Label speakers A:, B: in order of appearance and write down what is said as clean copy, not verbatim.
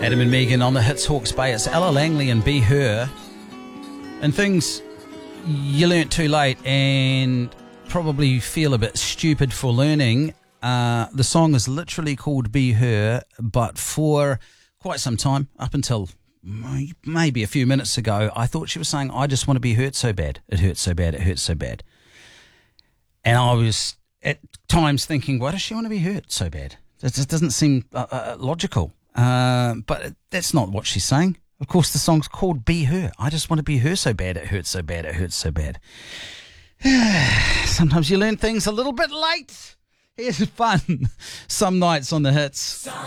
A: Adam and Megan on the hits Hawke's Bay. It's Ella Langley and Be Her. And things you learnt too late and probably feel a bit stupid for learning. The song is literally called Be Her, but for quite some time, up until maybe a few minutes ago, I thought she was saying, I just want to be hurt so bad. It hurts so bad. It hurts so bad. And I was at times thinking, why does she want to be hurt so bad? It just doesn't seem logical. But that's not what she's saying. Of course, the song's called Be Her. I just want to be her so bad. It hurts so bad. It hurts so bad. Sometimes you learn things a little bit late. Here's fun. Some nights on the hits.